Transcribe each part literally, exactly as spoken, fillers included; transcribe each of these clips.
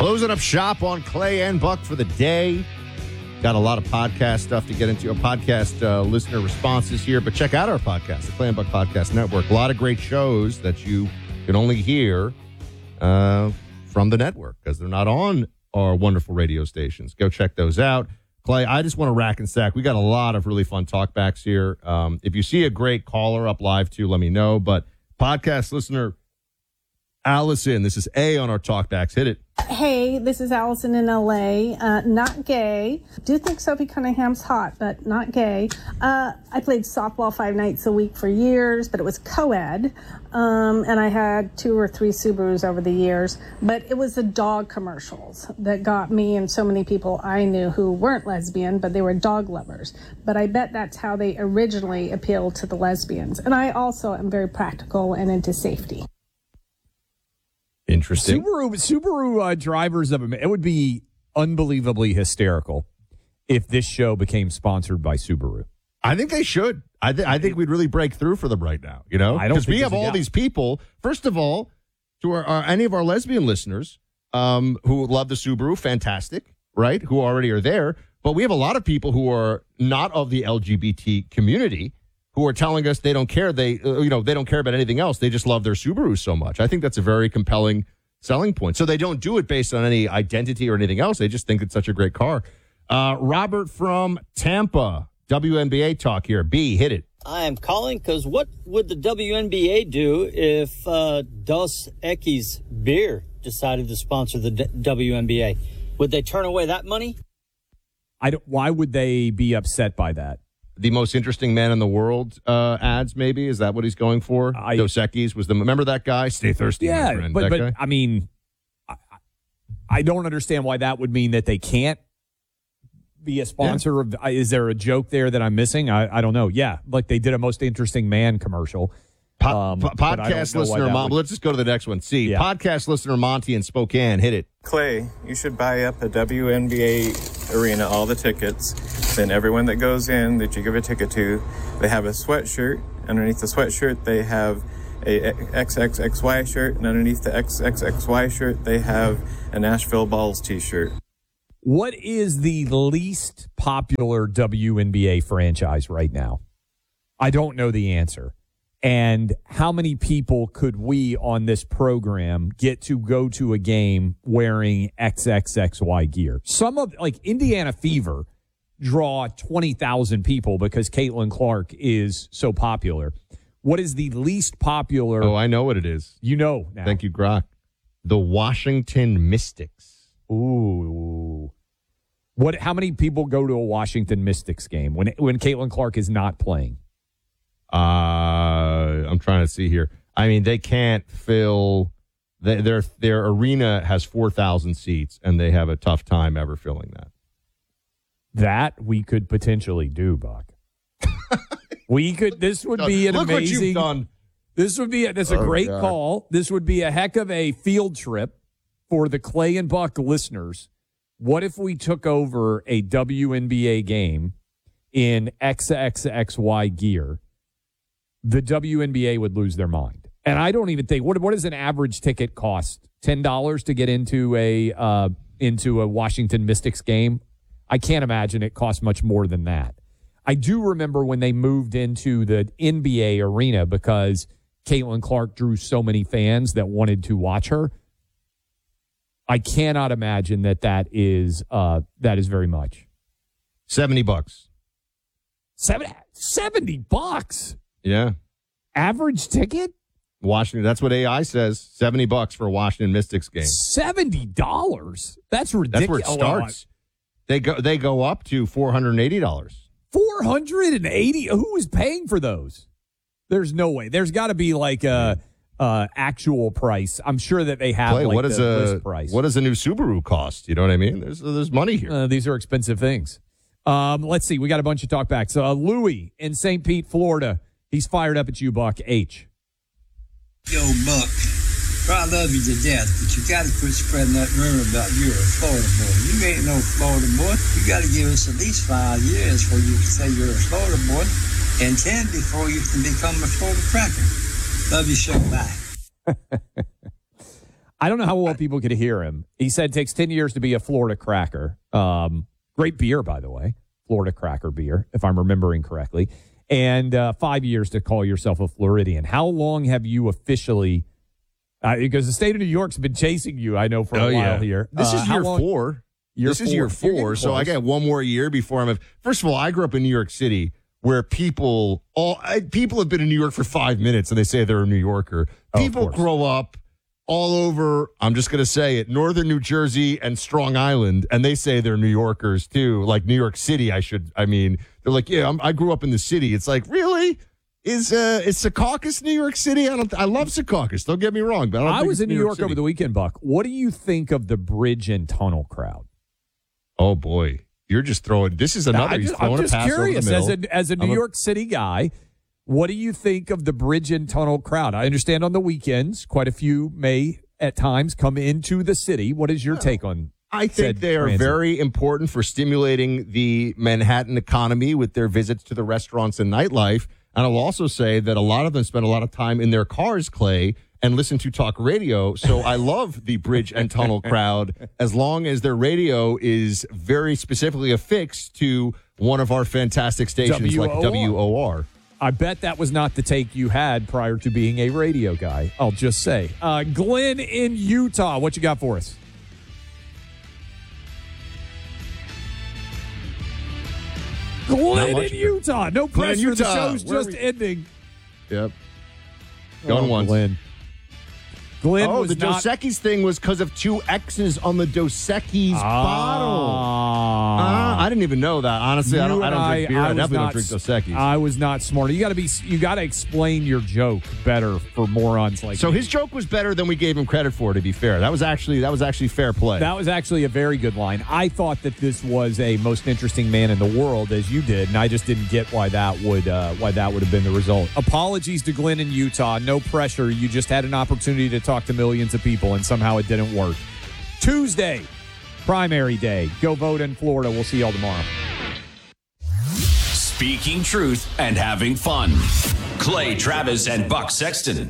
Closing up shop on Clay and Buck for the day. Got a lot of podcast stuff to get into, our podcast uh, listener responses here, but check out our podcast, the Clay and Buck Podcast Network. A lot of great shows that you can only hear uh, from the network because they're not on our wonderful radio stations. Go check those out. Clay, I just want to rack and stack. We got a lot of really fun talkbacks here. Um, if you see a great caller up live too, let me know. But podcast listener Allison, this is A on our talkbacks. Hit it. Hey, this is Allison in L A. Uh, not gay. Do think Sophie Cunningham's hot, but not gay. Uh, I played softball five nights a week for years, but it was co-ed. Um, and I had two or three Subarus over the years. But it was the dog commercials that got me and so many people I knew who weren't lesbian, but they were dog lovers. But I bet that's how they originally appealed to the lesbians. And I also am very practical and into safety. Interesting. Subaru, Subaru uh, drivers of it would be unbelievably hysterical if this show became sponsored by Subaru. I think they should. I, th- I think we'd really break through for them right now. You know, I don't because we think have there's a all doubt. these people. First of all, to our, our any of our lesbian listeners um, who love the Subaru, fantastic, right? Who already are there. But we have a lot of people who are not of the L G B T community who are telling us they don't care. They, uh, you know, they don't care about anything else. They just love their Subaru so much. I think that's a very compelling selling point. So they don't do it based on any identity or anything else. They just think it's such a great car. Uh, Robert from Tampa, W N B A talk here. B, hit it. I am calling because what would the W N B A do if uh, Dos Equis beer decided to sponsor the D- W N B A? Would they turn away that money? I don't, why would they be upset by that? The most interesting man in the world uh, ads, maybe? Is that what he's going for? I- Dos Equis was the, remember that guy? Stay thirsty, my Yeah, friend. but, that but guy? I mean, I, I don't understand why that would mean that they can't be a sponsor of. Is there a joke there that I'm missing? I, I don't know. Yeah, like they did a most interesting man commercial. Po- Um, po- but I don't podcast know why listener, that Mon- would- let's just go to the next one. C, Yeah. podcast listener Monty in Spokane. Hit it. Clay, you should buy up a W N B A arena, all the tickets. Then everyone that goes in that you give a ticket to, they have a sweatshirt. Underneath the sweatshirt, they have a X X X Y shirt. And underneath the X X X Y shirt, they have a Nashville Balls t-shirt. What is the least popular W N B A franchise right now? I don't know the answer. And how many people could we on this program get to go to a game wearing X X X Y gear? Some of, like Indiana Fever, draw twenty thousand people because Caitlin Clark is so popular. What is the least popular? Oh, I know what it is. You know now. Thank you, Grok. The Washington Mystics. Ooh. What? How many people go to a Washington Mystics game when when Caitlin Clark is not playing? Uh, I'm trying to see here. I mean, they can't fill their their, their arena has four thousand seats, and they have a tough time ever filling that. That we could potentially do, Buck. we could. This would be an Look amazing. what you've done. This would be. A, that's a Oh, great God. call. This would be a heck of a field trip for the Clay and Buck listeners. What if we took over a W N B A game in X X X Y gear? The W N B A would lose their mind. And I don't even think, what what does an average ticket cost? ten dollars to get into a uh, into a Washington Mystics game? I can't imagine it costs much more than that. I do remember when they moved into the N B A arena because Caitlin Clark drew so many fans that wanted to watch her. I cannot imagine that that is uh, that is very much. seventy bucks. Seven, seventy bucks? Yeah. Average ticket? Washington. That's what A I says. seventy bucks for a Washington Mystics game. seventy dollars? That's That's ridiculous. where it starts. They go they go up to four hundred eighty dollars. four hundred eighty dollars? Who is paying for those? There's no way. There's got to be like a, a actual price. I'm sure that they have Play, like what is the a list price. what does a new Subaru cost? You know what I mean? There's there's money here. Uh, these are expensive things. Um, let's see. We got a bunch of talkbacks. Uh, Louis in Saint Pete, Florida. He's fired up at you, Buck. H. Yo, Buck, I love you to death, but you got to quit spreading that rumor about you're a Florida boy. You ain't no Florida boy. You got to give us at least five years before you can say you're a Florida boy, and ten before you can become a Florida cracker. Love you, show. Bye. I don't know how well people could hear him. He said it takes ten years to be a Florida Cracker. Um, great beer, by the way. Florida Cracker beer, if I'm remembering correctly. And uh, five years to call yourself a Floridian. How long have you officially, uh, because the state of New York's been chasing you, I know, for a oh, while yeah. here. This uh, is year long, four. Year this four. is year four, so I got one more year before I'm. A, first of all, I grew up in New York City, where people all I, people have been in New York for five minutes and they say they're a New Yorker. People oh, grow up all over. I'm just going to say it: northern New Jersey and Strong Island, and they say they're New Yorkers too. Like New York City, I should. I mean, they're like, yeah, I'm, I grew up in the city. It's like, really? Is uh, is Secaucus New York City? I don't. I love Secaucus. Don't get me wrong, but I, don't I think was it's in New York, York City. over the weekend, Buck. What do you think of the bridge and tunnel crowd? Oh boy, you're just throwing. This is another. I He's just, throwing I'm just a pass curious, over the as middle. a as a New I'm a- York City guy, what do you think of the bridge and tunnel crowd? I understand on the weekends, quite a few may at times come into the city. What is your take on? I think said they are transit? very important for stimulating the Manhattan economy with their visits to the restaurants and nightlife. And I'll also say that a lot of them spend a lot of time in their cars, Clay, and listen to talk radio. So I love the bridge and tunnel crowd as long as their radio is very specifically affixed to one of our fantastic stations W O R. like W O R. I bet that was not the take you had prior to being a radio guy. I'll just say. Uh, Glenn in Utah, what you got for us? Glenn in Utah. No Glenn in pressure. The Utah. show's Where just we- ending. Yep. Going Oh, once. Glenn. Glenn Oh, was the not. Dos Equis thing was because of two X's on the Dos Equis Ah. bottle. Uh, I didn't even know that. Honestly, I You don't, I and don't drink beer. I, was definitely not don't drink Dos Equis. I was not smart. You got to be. You got to explain your joke better for morons like. So me. his joke was better than we gave him credit for. To be fair, that was actually that was actually fair play. That was actually a very good line. I thought that this was a most interesting man in the world, as you did, and I just didn't get why that would uh, why that would have been the result. Apologies to Glenn in Utah. No pressure. You just had an opportunity to talk to millions of people, and somehow it didn't work. Tuesday, primary day. Go vote in Florida. We'll see y'all tomorrow. Speaking truth and having fun. Clay Travis and Buck Sexton.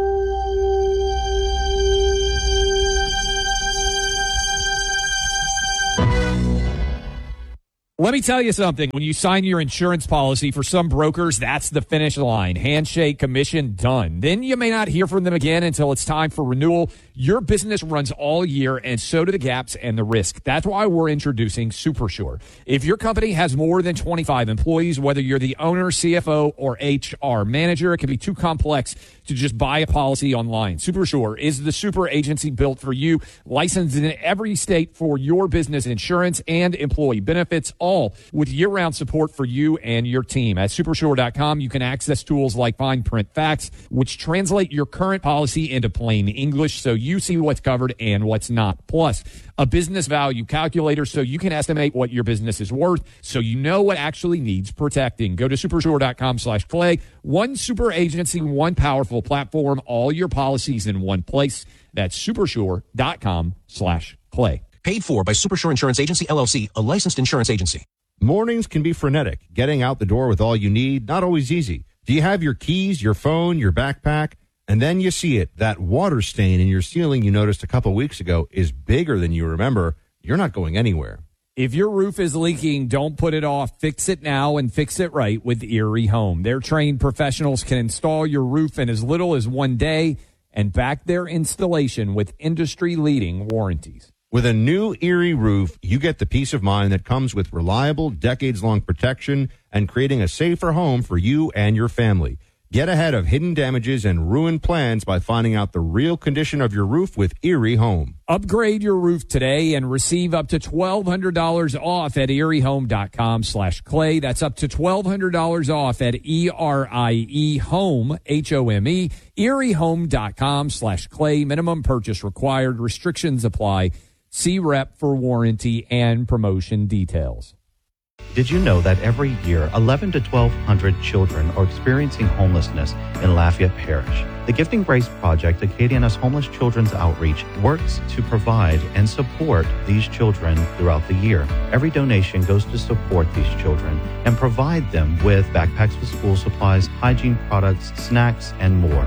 Let me tell you something. When you sign your insurance policy, for some brokers, that's the finish line. Handshake, commission, done. Then you may not hear from them again until it's time for renewal. Your business runs all year, and so do the gaps and the risk. That's why we're introducing SuperSure. If your company has more than twenty-five employees, whether you're the owner, C F O, or H R manager, it can be too complex to just buy a policy online. SuperSure is the super agency built for you, licensed in every state for your business insurance and employee benefits, all with year-round support for you and your team. At supersure dot com, you can access tools like fine print facts, which translate your current policy into plain English so you see what's covered and what's not. Plus, a business value calculator so you can estimate what your business is worth so you know what actually needs protecting. Go to supersure dot com slash clay. One super agency, one powerful platform, all your policies in one place. That's supersure dot com slash clay. Paid for by Supersure Insurance Agency, L L C, a licensed insurance agency. Mornings can be frenetic. Getting out the door with all you need, not always easy. Do you have your keys, your phone, your backpack? And then you see it. That water stain in your ceiling you noticed a couple weeks ago is bigger than you remember. You're not going anywhere. If your roof is leaking, don't put it off. Fix it now and fix it right with Erie Home. Their trained professionals can install your roof in as little as one day and back their installation with industry-leading warranties. With a new Erie roof, you get the peace of mind that comes with reliable, decades-long protection and creating a safer home for you and your family. Get ahead of hidden damages and ruined plans by finding out the real condition of your roof with Erie Home. Upgrade your roof today and receive up to twelve hundred dollars off at erie home dot com slash clay. That's up to twelve hundred dollars off at E R I E home, H O M E, erie home dot com slash clay. Minimum purchase required. Restrictions apply. See rep for warranty and promotion details. Did you know that every year, eleven to twelve hundred children are experiencing homelessness in Lafayette Parish? The Gifting Grace Project, Acadiana's homeless children's outreach, works to provide and support these children throughout the year. Every donation goes to support these children and provide them with backpacks with school supplies, hygiene products, snacks, and more.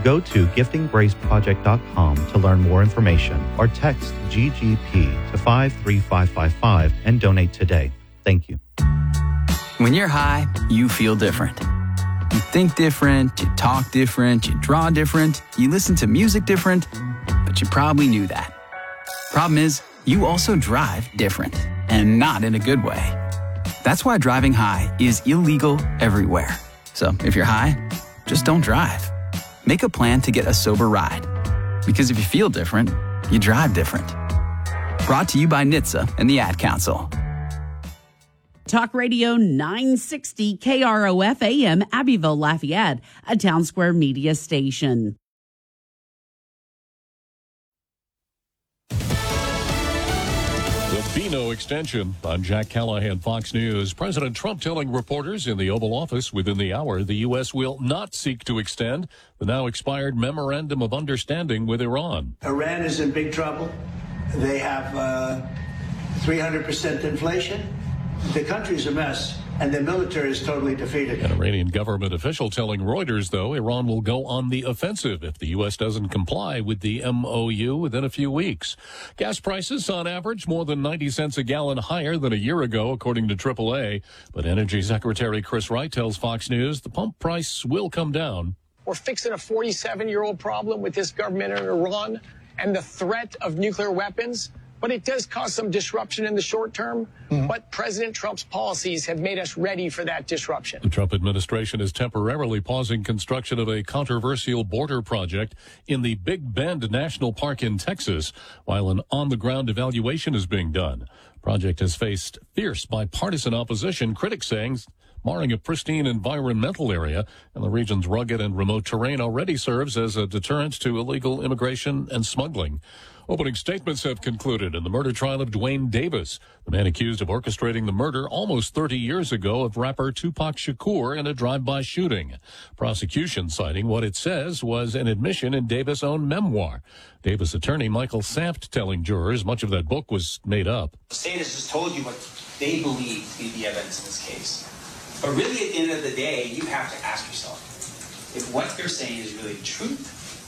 Go to gifting grace project dot com to learn more information or text G G P to five three five five five and donate today. Thank you. When you're high, you feel different. You think different, you talk different, you draw different, you listen to music different, but you probably knew that. Problem is, you also drive different, and not in a good way. That's why driving high is illegal everywhere. So if you're high, just don't drive. Make a plan to get a sober ride. Because if you feel different, you drive different. Brought to you by N H T S A and the Ad Council. Talk Radio nine sixty K R O F A M Abbeville Lafayette, a Town Square media station. The Beano extension. I'm Jack Callahan, Fox News. President Trump telling reporters in the Oval Office within the hour the U S will not seek to extend the now expired Memorandum of Understanding with Iran. Iran is in big trouble. They have uh, three hundred percent inflation. The country's a mess, and the military is totally defeated. An Iranian government official telling Reuters, though, Iran will go on the offensive if the U S doesn't comply with the M O U within a few weeks. Gas prices, on average, more than ninety cents a gallon higher than a year ago, according to triple A. But Energy Secretary Chris Wright tells Fox News the pump price will come down. We're fixing a forty-seven-year-old problem with this government in Iran and the threat of nuclear weapons. But it does cause some disruption in the short term. Mm-hmm. But President Trump's policies have made us ready for that disruption. The Trump administration is temporarily pausing construction of a controversial border project in the Big Bend National Park in Texas, while an on-the-ground evaluation is being done. The project has faced fierce bipartisan opposition, critics saying marring a pristine environmental area, and the region's rugged and remote terrain already serves as a deterrent to illegal immigration and smuggling. Opening statements have concluded in the murder trial of Dwayne Davis, the man accused of orchestrating the murder almost thirty years ago of rapper Tupac Shakur in a drive-by shooting. Prosecution citing what it says was an admission in Davis' own memoir. Davis attorney Michael Saft telling jurors much of that book was made up. The state has just told you what they believe to be the evidence in this case. But really, at the end of the day, you have to ask yourself if what they're saying is really the truth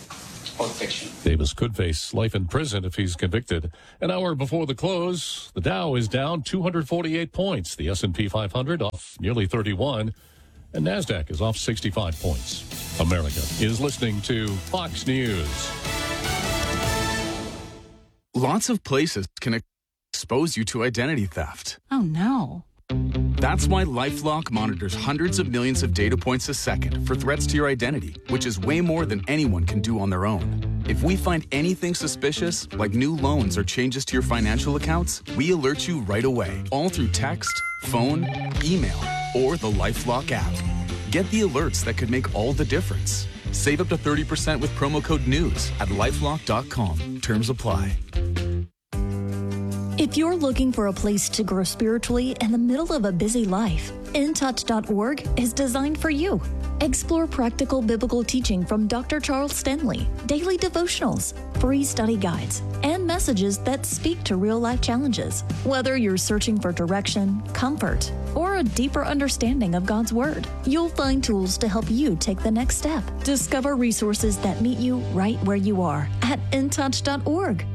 or fiction. Davis could face life in prison if he's convicted. An hour before the close, the Dow is down two hundred forty-eight points. The S and P five hundred off nearly thirty-one. And NASDAQ is off sixty-five points. America is listening to Fox News. Lots of places can expose you to identity theft. Oh, no. That's why LifeLock monitors hundreds of millions of data points a second for threats to your identity, which is way more than anyone can do on their own. If we find anything suspicious, like new loans or changes to your financial accounts, we alert you right away, all through text, phone, email, or the LifeLock app. Get the alerts that could make all the difference. Save up to thirty percent with promo code NEWS at lifelock dot com. Terms apply. If you're looking for a place to grow spiritually in the middle of a busy life, in touch dot org is designed for you. Explore practical biblical teaching from Doctor Charles Stanley, daily devotionals, free study guides, and messages that speak to real-life challenges. Whether you're searching for direction, comfort, or a deeper understanding of God's Word, you'll find tools to help you take the next step. Discover resources that meet you right where you are at in touch dot org.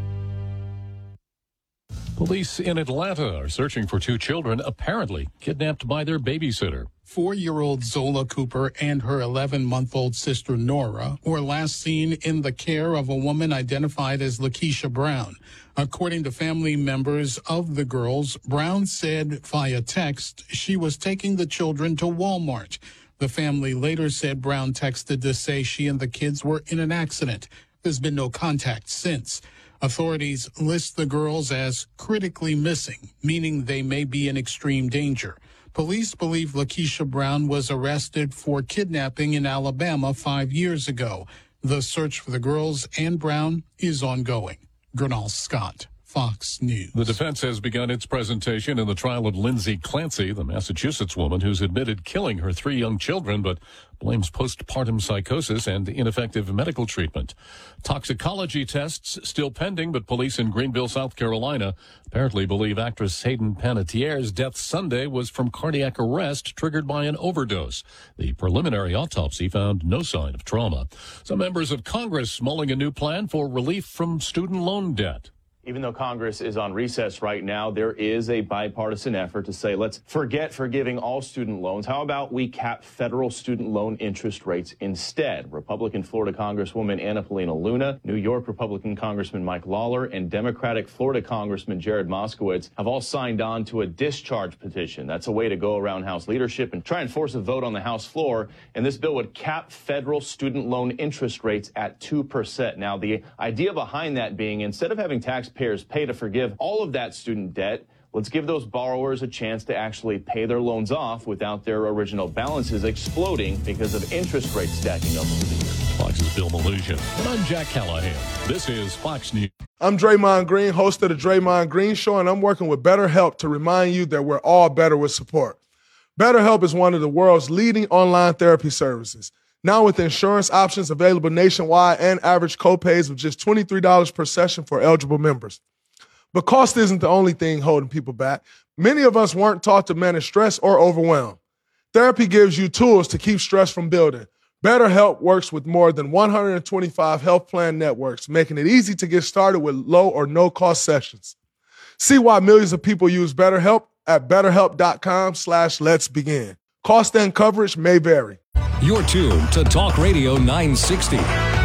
Police in Atlanta are searching for two children apparently kidnapped by their babysitter. Four-year-old Zola Cooper and her eleven-month-old sister Nora were last seen in the care of a woman identified as Lakeisha Brown. According to family members of the girls, Brown said via text she was taking the children to Walmart. The family later said Brown texted to say she and the kids were in an accident. There's been no contact since. Authorities list the girls as critically missing, meaning they may be in extreme danger. Police believe Lakeisha Brown was arrested for kidnapping in Alabama five years ago. The search for the girls and Brown is ongoing. Gernal Scott, Fox News. The defense has begun its presentation in the trial of Lindsay Clancy, the Massachusetts woman who's admitted killing her three young children, but blames postpartum psychosis and ineffective medical treatment. Toxicology tests still pending, but police in Greenville, South Carolina, apparently believe actress Hayden Panettiere's death Sunday was from cardiac arrest triggered by an overdose. The preliminary autopsy found no sign of trauma. Some members of Congress mulling a new plan for relief from student loan debt. Even though Congress is on recess right now, there is a bipartisan effort to say, let's forget forgiving all student loans. How about we cap federal student loan interest rates instead? Republican Florida Congresswoman Anna Paulina Luna, New York Republican Congressman Mike Lawler, and Democratic Florida Congressman Jared Moskowitz have all signed on to a discharge petition. That's a way to go around House leadership and try and force a vote on the House floor. And this bill would cap federal student loan interest rates at two percent. Now, the idea behind that being, instead of having taxpayers pay to forgive all of that student debt, let's give those borrowers a chance to actually pay their loans off without their original balances exploding because of interest rates stacking up over the years. Fox's Bill Malugin. And I'm Jack Callahan. This is Fox News. I'm Draymond Green, host of the Draymond Green Show, and I'm working with BetterHelp to remind you that we're all better with support. BetterHelp is one of the world's leading online therapy services. Now with insurance options available nationwide and average copays of just twenty-three dollars per session for eligible members. But cost isn't the only thing holding people back. Many of us weren't taught to manage stress or overwhelm. Therapy gives you tools to keep stress from building. BetterHelp works with more than one hundred twenty-five health plan networks, making it easy to get started with low or no-cost sessions. See why millions of people use BetterHelp at betterhelp.com slash let's begin. Cost and coverage may vary. You're tuned to Talk Radio nine sixty.